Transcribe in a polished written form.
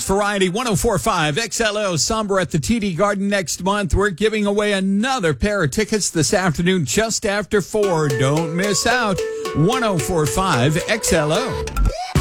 Variety 104.5 XLO Somber at the TD Garden next month. We're giving away another pair of tickets this afternoon just after 4. Don't miss out. 104.5 XLO.